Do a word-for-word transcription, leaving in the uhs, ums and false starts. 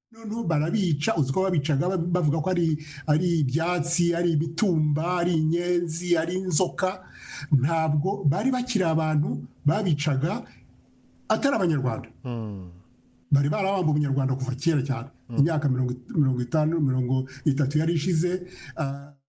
noneho barabica, uzi ko babicaga bavuga ko ari ari ibyatsi, ari ibitumba, ari inyenzi, ari inzoka. Ntabwo bari bakiri abantu, babicaga atari abanyarwanda. Bari barabamba ubunyarwanda kuva kera cyane, imyaka mirongo itanu mirongo itatu yari ishize.